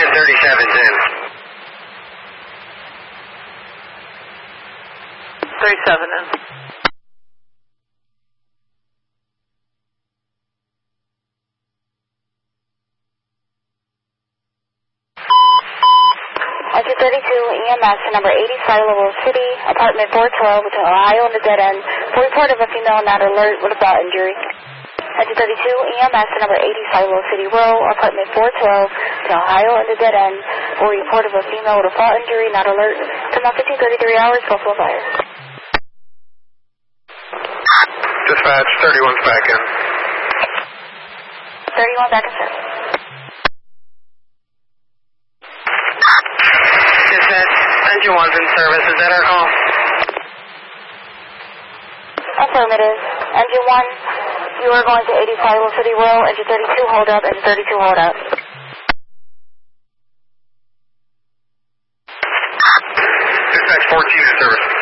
Engine 37's in. 37 in. Engine 32, EMS, number 80, Cyberville City, apartment 412, between Ohio and the dead end, for report of a female not alert with a belt injury. Engine 32, EMS, number 80, Cyberville City Row, apartment 412, between Ohio and the dead end, for report of a female with a fall injury not alert. Come on, 1533 hours, Buffalo Fire. Dispatch, 31's back in. 31 back in service. Dispatch, Engine 1's in service. Is that our call? Affirmative. Engine 1, you are going to 80 Cyberville City Row, engine 32 hold up, engine 32 hold up. Dispatch, 14 in service.